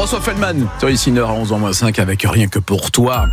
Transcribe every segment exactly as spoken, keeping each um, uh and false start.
François Feldman sur ici Nord à onze heures moins cinq avec Rien que pour toi.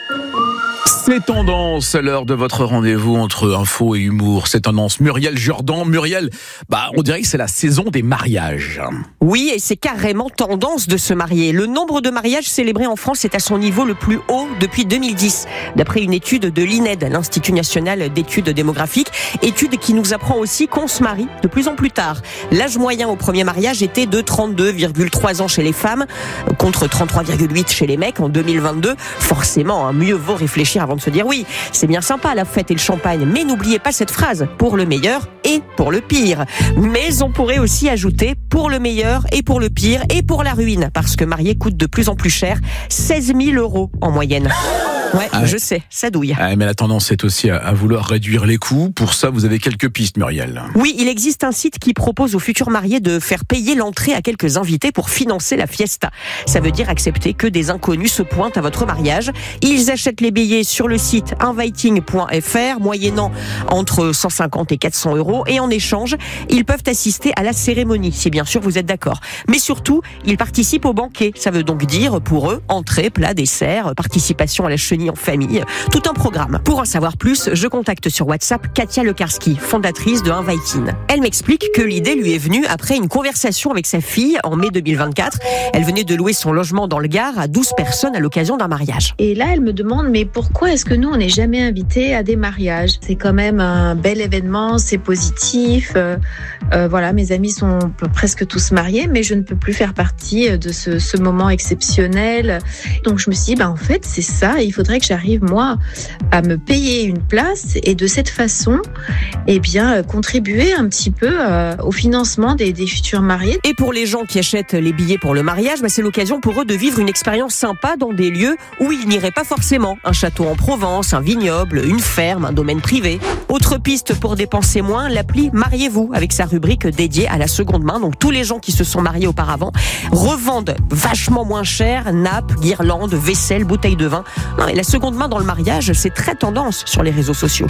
C'est tendance à l'heure de votre rendez-vous entre info et humour. C'est tendance. Muriel Jourdan. Muriel, bah, on dirait que c'est la saison des mariages. Oui, et c'est carrément tendance de se marier. Le nombre de mariages célébrés en France est à son niveau le plus haut depuis deux mille dix. D'après une étude de l'I N E D, l'Institut National d'Études Démographiques, étude qui nous apprend aussi qu'on se marie de plus en plus tard. L'âge moyen au premier mariage était de trente-deux virgule trois ans chez les femmes, contre trente-trois virgule huit chez les mecs en deux mille vingt-deux. Forcément, hein, mieux vaut réfléchir avant de se dire oui, c'est bien sympa la fête et le champagne, mais n'oubliez pas cette phrase, pour le meilleur et pour le pire. Mais on pourrait aussi ajouter pour le meilleur et pour le pire et pour la ruine, parce que marier coûte de plus en plus cher, seize mille euros en moyenne. Ouais, ah ouais, je sais, ça douille. Ah, mais la tendance est aussi à, à vouloir réduire les coûts. Pour ça, vous avez quelques pistes, Muriel. Oui, il existe un site qui propose aux futurs mariés de faire payer l'entrée à quelques invités pour financer la fiesta. Ça veut dire accepter que des inconnus se pointent à votre mariage. Ils achètent les billets sur le site inviting point f r, moyennant entre cent cinquante et quatre cents euros. Et en échange, ils peuvent assister à la cérémonie, si bien sûr vous êtes d'accord. Mais surtout, ils participent au banquet. Ça veut donc dire, pour eux, entrée, plat, dessert, participation à la chenille en famille, tout un programme. Pour en savoir plus, je contacte sur WhatsApp Katia Lekarski, fondatrice de Inviting. Elle m'explique que l'idée lui est venue après une conversation avec sa fille en mai deux mille vingt-quatre. Elle venait de louer son logement dans le Gard à douze personnes à l'occasion d'un mariage. Et là, elle me demande, mais pourquoi est-ce que nous, on n'est jamais invités à des mariages ? C'est quand même un bel événement, c'est positif. Euh, euh, voilà, mes amis sont presque tous mariés, mais je ne peux plus faire partie de ce, ce moment exceptionnel. Donc je me suis dit, bah, en fait, c'est ça, il faudrait que j'arrive, moi, à me payer une place et de cette façon, eh bien, contribuer un petit peu euh, au financement des, des futurs mariés. Et pour les gens qui achètent les billets pour le mariage, bah, c'est l'occasion pour eux de vivre une expérience sympa dans des lieux où ils n'iraient pas forcément. Un château en Provence, un vignoble, une ferme, un domaine privé. Autre piste pour dépenser moins, l'appli Mariez-vous, avec sa rubrique dédiée à la seconde main. Donc tous les gens qui se sont mariés auparavant revendent vachement moins cher, nappes, guirlandes, vaisselle, bouteilles de vin. Non, mais la seconde main dans le mariage, c'est très tendance sur les réseaux sociaux.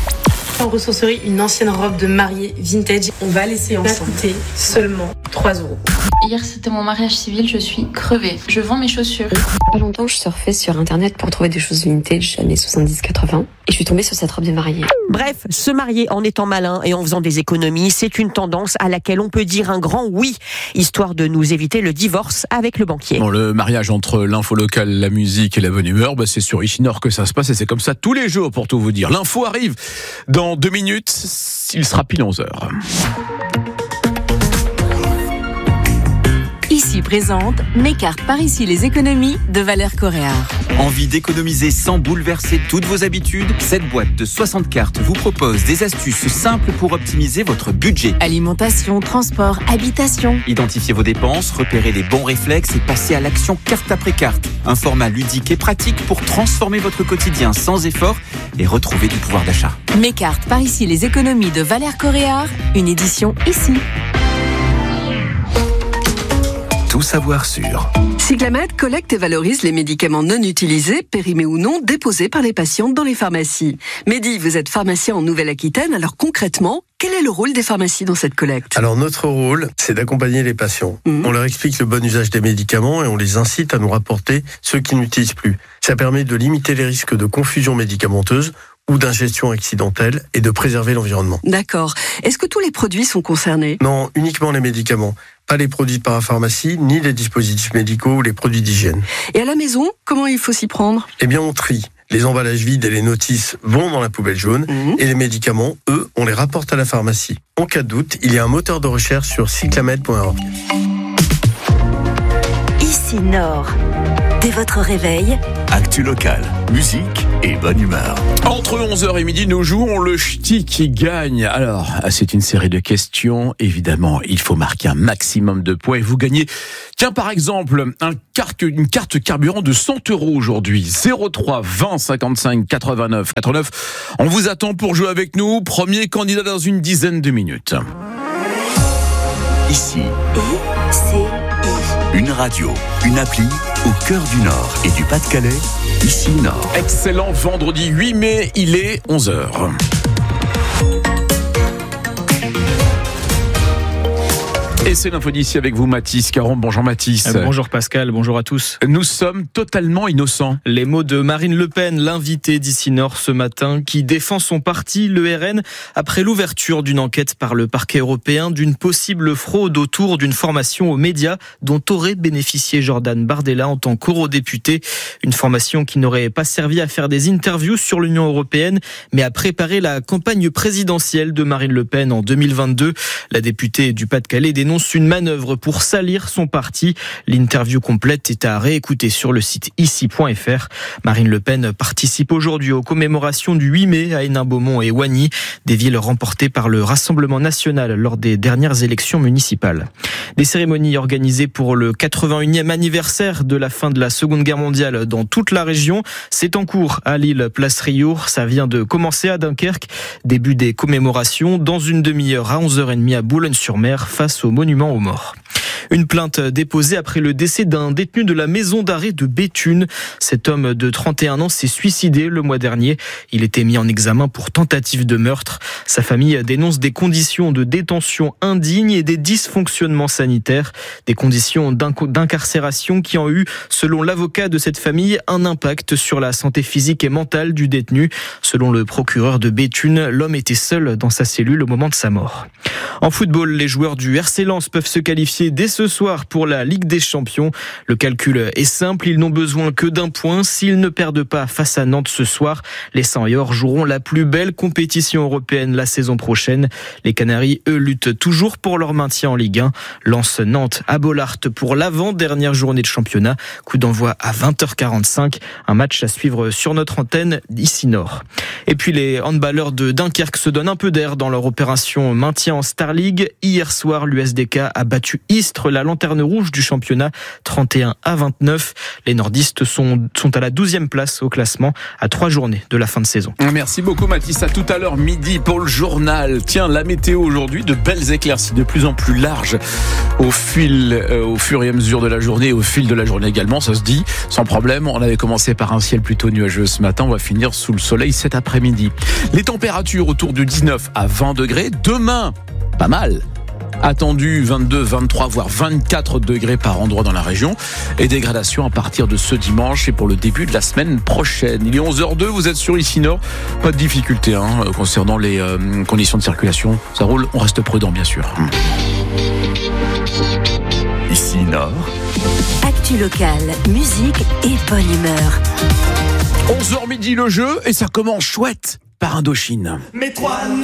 En ressourcerie, une ancienne robe de mariée vintage. On va laisser en coûter seulement trois euros. Hier, c'était mon mariage civil, je suis crevée. Je vends mes chaussures. Pas longtemps, je surfais sur internet pour trouver des choses vintage années soixante-dix quatre-vingts et je suis tombée sur cette robe de mariée. Bref, se marier en étant malin et en faisant des économies, c'est une tendance à laquelle on peut dire un grand oui, histoire de nous éviter le divorce avec le banquier. Bon, le mariage entre l'info locale, la musique et la bonne humeur, bah, c'est sur ici Nord que ça se passe et c'est comme ça tous les jours pour tout vous dire. L'info arrive dans deux minutes, il sera pile onze heures. Ici présente Mécart par ici les économies de Valère Coréard. Envie d'économiser sans bouleverser toutes vos habitudes ? Cette boîte de soixante cartes vous propose des astuces simples pour optimiser votre budget. Alimentation, transport, habitation. Identifiez vos dépenses, repérez les bons réflexes et passez à l'action carte après carte. Un format ludique et pratique pour transformer votre quotidien sans effort et retrouver du pouvoir d'achat. Mécart par ici les économies de Valère Coréard, une édition ici. Tout savoir sur. Cyclamed collecte et valorise les médicaments non utilisés, périmés ou non, déposés par les patientes dans les pharmacies. Mehdi, vous êtes pharmacien en Nouvelle-Aquitaine, alors concrètement, quel est le rôle des pharmacies dans cette collecte ? Alors notre rôle, c'est d'accompagner les patients. Mmh. On leur explique le bon usage des médicaments et on les incite à nous rapporter ceux qu'ils n'utilisent plus. Ça permet de limiter les risques de confusion médicamenteuse ou d'ingestion accidentelle et de préserver l'environnement. D'accord. Est-ce que tous les produits sont concernés ? Non, uniquement les médicaments. Pas les produits de parapharmacie, ni les dispositifs médicaux ou les produits d'hygiène. Et à la maison, comment il faut s'y prendre ? Eh bien, on trie. Les emballages vides et les notices vont dans la poubelle jaune mmh. et les médicaments, eux, on les rapporte à la pharmacie. En cas de doute, il y a un moteur de recherche sur cyclamed point org. Ici Nord. Dès votre réveil, actu locale, musique et bonne humeur. Entre onze heures et midi, nous jouons le ch'ti qui gagne. Alors, c'est une série de questions. Évidemment, il faut marquer un maximum de points et vous gagnez. Tiens, par exemple, un carte, une carte carburant de cent euros aujourd'hui. zéro trois vingt cinquante-cinq quatre-vingt-neuf quatre-vingt-neuf. On vous attend pour jouer avec nous. Premier candidat dans une dizaine de minutes. Ici. Et c'est une radio, une appli au cœur du Nord et du Pas-de-Calais, ici Nord. Excellent vendredi huit mai, il est onze heures. Et c'est l'info d'ici avec vous, Mathis Caron. Bonjour Mathis. Euh, bonjour Pascal, bonjour à tous. Nous sommes totalement innocents. Les mots de Marine Le Pen, l'invitée d'Ici Nord ce matin, qui défend son parti, le R N, après l'ouverture d'une enquête par le parquet européen d'une possible fraude autour d'une formation aux médias dont aurait bénéficié Jordan Bardella en tant qu'eurodéputé. Une formation qui n'aurait pas servi à faire des interviews sur l'Union européenne, mais à préparer la campagne présidentielle de Marine Le Pen en deux mille vingt-deux. La députée du Pas-de-Calais dénonce une manœuvre pour salir son parti. L'interview complète est à réécouter sur le site ici point f r. Marine Le Pen participe aujourd'hui aux commémorations du huit mai à Hénin-Beaumont et Oigny, des villes remportées par le Rassemblement national lors des dernières élections municipales. Des cérémonies organisées pour le quatre-vingt-unième anniversaire de la fin de la Seconde Guerre mondiale dans toute la région. C'est en cours à Lille, place Riour. Ça vient de commencer à Dunkerque. Début des commémorations dans une demi-heure à onze heures trente à Boulogne-sur-Mer face au monument aux morts. Une plainte déposée après le décès d'un détenu de la maison d'arrêt de Béthune. Cet homme de trente et un ans s'est suicidé le mois dernier. Il était mis en examen pour tentative de meurtre. Sa famille dénonce des conditions de détention indignes et des dysfonctionnements sanitaires. Des conditions d'incarcération qui ont eu, selon l'avocat de cette famille, un impact sur la santé physique et mentale du détenu. Selon le procureur de Béthune, l'homme était seul dans sa cellule au moment de sa mort. En football, les joueurs du R C Lens peuvent se qualifier dès ce soir pour la Ligue des Champions. Le calcul est simple, ils n'ont besoin que d'un point. S'ils ne perdent pas face à Nantes ce soir, les cent et or joueront la plus belle compétition européenne la saison prochaine. Les Canaries, eux, luttent toujours pour leur maintien en Ligue un. Lens-Nantes à Bollaert pour l'avant-dernière journée de championnat. Coup d'envoi à vingt heures quarante-cinq. Un match à suivre sur notre antenne d'ici Nord. Et puis les handballeurs de Dunkerque se donnent un peu d'air dans leur opération maintien en Star League. Hier soir, l'U S D K a battu Istres, la lanterne rouge du championnat, trente et un à vingt-neuf. Les nordistes sont, sont à la douzième place au classement, à trois journées de la fin de saison. Merci beaucoup Mathis, à tout à l'heure midi pour le journal. Tiens, la météo aujourd'hui, de belles éclaircies de plus en plus larges au fil, euh, au fur et à mesure de la journée et au fil de la journée également, ça se dit sans problème. On avait commencé par un ciel plutôt nuageux ce matin, on va finir sous le soleil cet après-midi. Les températures autour de dix-neuf à vingt degrés, demain, pas mal. Attendu vingt-deux, vingt-trois, voire vingt-quatre degrés par endroit dans la région. Et dégradation à partir de ce dimanche et pour le début de la semaine prochaine. Il est onze heures zéro deux, vous êtes sur Ici Nord. Pas de difficulté hein, concernant les euh, conditions de circulation. Ça roule, on reste prudent bien sûr. Ici Nord. Actu locale, musique et bonne humeur. onze heures midi le jeu et ça commence chouette par Indochine. Mais toi,